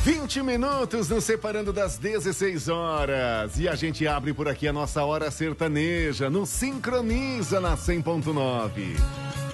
20 minutos nos separando das 16 horas. E a gente abre por aqui a nossa hora sertaneja no Sincroniza na 100.9.